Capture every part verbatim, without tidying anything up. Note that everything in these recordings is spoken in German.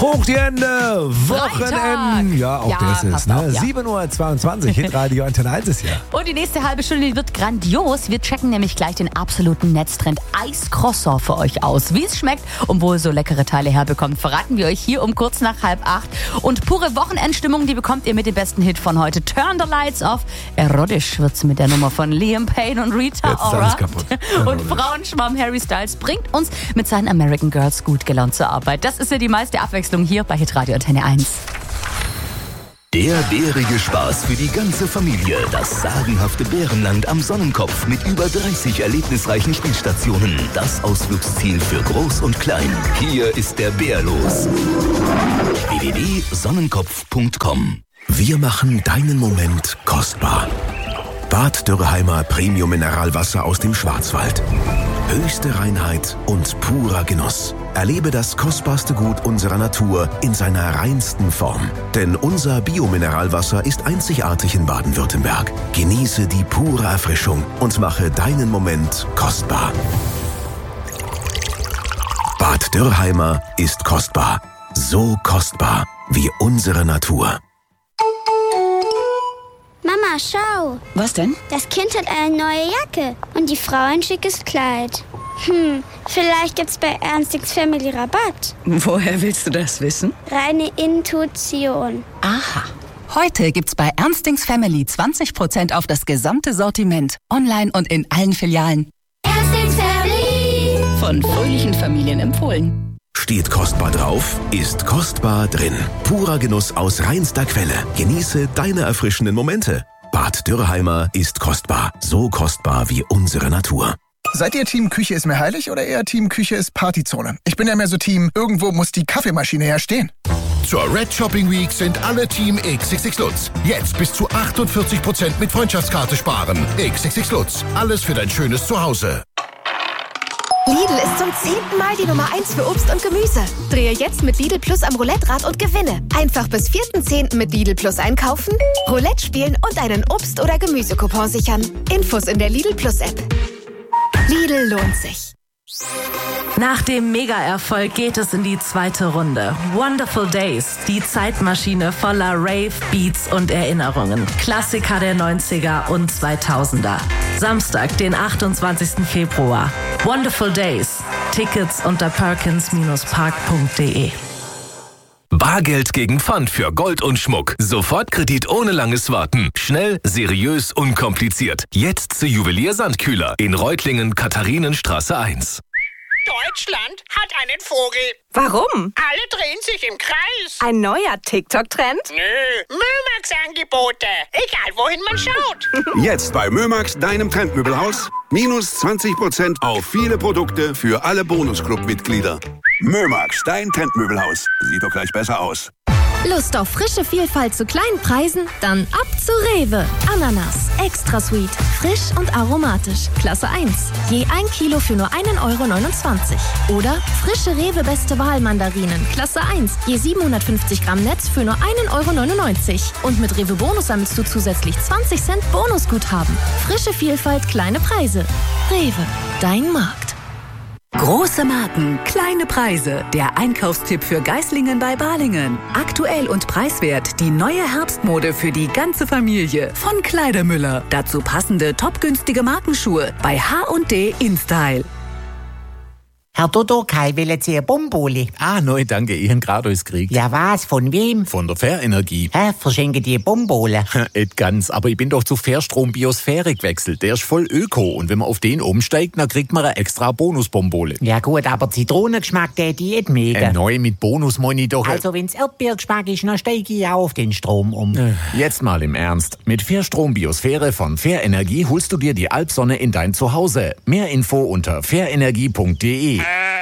Hoch die Hände, Wochenende. Ja, auch ja, das ist, ne? auf, ja. sieben Uhr zweiundzwanzig, Hitradio Antenne eins ist ja. Und die nächste halbe Stunde die wird grandios. Wir checken nämlich gleich den absoluten Netztrend Eiscroissant für euch aus. Wie es schmeckt und wo ihr so leckere Teile herbekommt, verraten wir euch hier um kurz nach halb acht. Und pure Wochenendstimmung, die bekommt ihr mit dem besten Hit von heute. Turn the Lights Off. Erotisch wird's mit der Nummer von Liam Payne und Rita Jetzt ist Ora. alles kaputt. Und Frauenschwamm Harry Styles bringt uns mit seinen American Girls gut gelaunt zur Arbeit. Das ist ja die meiste Abwechslung hier bei Hitradio Antenne eins. Der bärige Spaß für die ganze Familie. Das sagenhafte Bärenland am Sonnenkopf mit über dreißig erlebnisreichen Spielstationen. Das Ausflugsziel für Groß und Klein. Hier ist der Bär los. w w w punkt sonnenkopf punkt com. Wir machen deinen Moment kostbar. Bad Dürrheimer Premium Mineralwasser aus dem Schwarzwald. Höchste Reinheit und purer Genuss. Erlebe das kostbarste Gut unserer Natur in seiner reinsten Form. Denn unser Biomineralwasser ist einzigartig in Baden-Württemberg. Genieße die pure Erfrischung und mache deinen Moment kostbar. Bad Dürrheimer ist kostbar. So kostbar wie unsere Natur. Mama, schau. Was denn? Das Kind hat eine neue Jacke und die Frau ein schickes Kleid. Hm, vielleicht gibt's bei Ernstings Family Rabatt. Woher willst du das wissen? Reine Intuition. Aha. Heute gibt's bei Ernstings Family zwanzig Prozent auf das gesamte Sortiment. Online und in allen Filialen. Ernstings Family. Von fröhlichen Familien empfohlen. Steht kostbar drauf, ist kostbar drin. Purer Genuss aus reinster Quelle. Genieße deine erfrischenden Momente. Bad Dürrheimer ist kostbar. So kostbar wie unsere Natur. Seid ihr Team Küche ist mir heilig oder eher Team Küche ist Partyzone? Ich bin ja mehr so Team, irgendwo muss die Kaffeemaschine ja stehen. Zur Red Shopping Week sind alle Team X X X Lutz. Jetzt bis zu achtundvierzig Prozent mit Freundschaftskarte sparen. X X X Lutz. Alles für dein schönes Zuhause. Lidl ist zum zehnten Mal die Nummer eins für Obst und Gemüse. Drehe jetzt mit Lidl Plus am Roulette-Rad und gewinne. Einfach bis vierten zehnten mit Lidl Plus einkaufen, Roulette spielen und einen Obst- oder Gemüsecoupon sichern. Infos in der Lidl Plus App. Lidl lohnt sich. Nach dem Mega-Erfolg geht es in die zweite Runde. Wonderful Days, die Zeitmaschine voller Rave, Beats und Erinnerungen. Klassiker der neunziger und zweitausender. Samstag, den achtundzwanzigsten Februar. Wonderful Days. Tickets unter perkins Bindestrich park punkt de. Bargeld gegen Pfand für Gold und Schmuck. Sofortkredit ohne langes Warten. Schnell, seriös, unkompliziert. Jetzt zu Juwelier Sandkühler in Reutlingen, Katharinenstraße eins. Deutschland hat einen Vogel. Warum? Alle drehen sich im Kreis. Ein neuer TikTok-Trend? Nö, Mömax-Angebote. Egal, wohin man schaut. Jetzt bei Mömax, deinem Trendmöbelhaus. Minus zwanzig Prozent auf viele Produkte für alle Bonusclub-Mitglieder. Mömax, dein Trendmöbelhaus. Sieht doch gleich besser aus. Lust auf frische Vielfalt zu kleinen Preisen? Dann ab zu Rewe. Ananas, extra sweet, frisch und aromatisch. Klasse eins. Je ein Kilo für nur einen Euro neunundzwanzig. Oder frische Rewe Beste Wahl Mandarinen. Klasse eins. Je siebenhundertfünfzig Gramm Netz für nur einen Euro neunundneunzig. Und mit Rewe Bonus sammelst du zusätzlich zwanzig Cent Bonusguthaben. Frische Vielfalt, kleine Preise. Rewe, dein Markt. Große Marken, kleine Preise. Der Einkaufstipp für Geislingen bei Balingen. Aktuell und preiswert die neue Herbstmode für die ganze Familie von Kleidermüller. Dazu passende topgünstige Markenschuhe bei H und D InStyle. Herr Dodokai, wollen Sie eine Bombole? Ah, nein, danke, ich habe gerade alles gekriegt. Ja, was? Von wem? Von der Fairenergie. Hä, verschenken die Bombole? Nicht ganz, aber ich bin doch zu Fairstrom Biosphäre gewechselt. Der ist voll öko und wenn man auf den umsteigt, dann kriegt man eine extra Bonusbombole. Ja gut, aber Zitronengeschmack, der die nicht mega. Äh, neu mit Bonus meine ich doch. Also wenn's Erdbeergeschmack ist, dann steige ich auch auf den Strom um. Jetzt mal im Ernst. Mit Fairstrom Biosphäre von Fairenergie holst du dir die Alpsonne in dein Zuhause. Mehr Info unter fairenergie punkt de.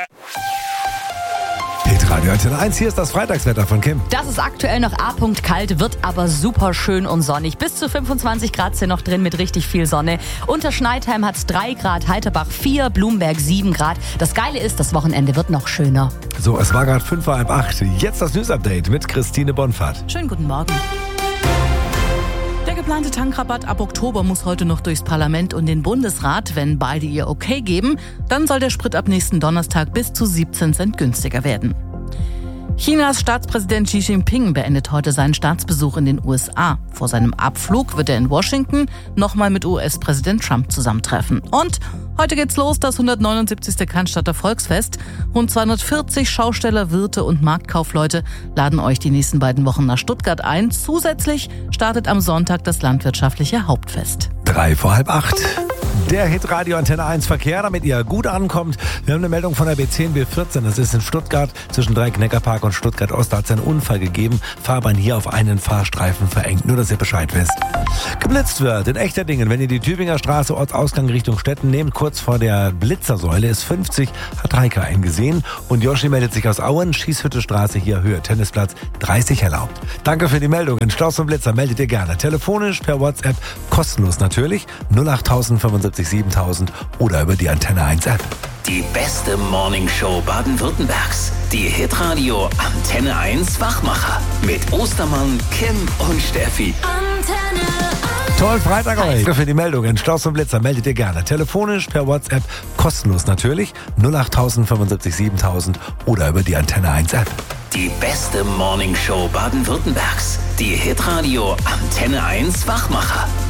Hitradio Antenne eins, hier ist das Freitagswetter von Kim. Das ist aktuell noch A-Punkt kalt, wird aber super schön und sonnig. Bis zu fünfundzwanzig Grad sind noch drin mit richtig viel Sonne. Unter Schneidheim hat es drei Grad, Heiterbach vier, Blumberg sieben Grad. Das Geile ist, das Wochenende wird noch schöner. So, es war gerade fünf vor halb acht. Jetzt das News-Update mit Christine Bonfahrt. Schönen guten Morgen. Der geplante Tankrabatt ab Oktober muss heute noch durchs Parlament und den Bundesrat. Wenn beide ihr Okay geben, dann soll der Sprit ab nächsten Donnerstag bis zu siebzehn Cent günstiger werden. Chinas Staatspräsident Xi Jinping beendet heute seinen Staatsbesuch in den U S A. Vor seinem Abflug wird er in Washington nochmal mit U S-Präsident Trump zusammentreffen. Und heute geht's los, das hundertneunundsiebzigste Cannstatter Volksfest. Rund zweihundertvierzig Schausteller, Wirte und Marktkaufleute laden euch die nächsten beiden Wochen nach Stuttgart ein. Zusätzlich startet am Sonntag das landwirtschaftliche Hauptfest. Drei vor halb acht. Der Hitradio Antenne eins Verkehr, damit ihr gut ankommt. Wir haben eine Meldung von der B zehn B vierzehn. Das ist in Stuttgart zwischen Dreieck-Neckarpark und Stuttgart-Ost. Da hat es einen Unfall gegeben. Fahrbahn hier auf einen Fahrstreifen verengt. Nur, dass ihr Bescheid wisst. Geblitzt wird in Echterdingen. Wenn ihr die Tübinger Straße Ortsausgang Richtung Stetten nehmt, kurz vor der Blitzersäule ist fünfzig, hat Reika eingesehen. Und Joshi meldet sich aus Auen. Schießhütte Straße hier Höhe Tennisplatz dreißig erlaubt. Danke für die Meldung. In Schloss und Blitzer meldet ihr gerne. Telefonisch, per WhatsApp, kostenlos natürlich. null acht fünfundsiebzig siebentausend oder über die Antenne eins App. Die beste Morningshow Baden-Württembergs. Die Hitradio Antenne eins Wachmacher. Mit Ostermann, Kim und Steffi. Antenne eins. Toll, Freitag euch. Für die Meldung in Schloss und Blitzer meldet ihr gerne. Telefonisch, per WhatsApp, kostenlos natürlich. null acht fünfundsiebzig siebentausend oder über die Antenne eins App. Die beste Morningshow Baden-Württembergs. Die Hitradio Antenne eins Wachmacher.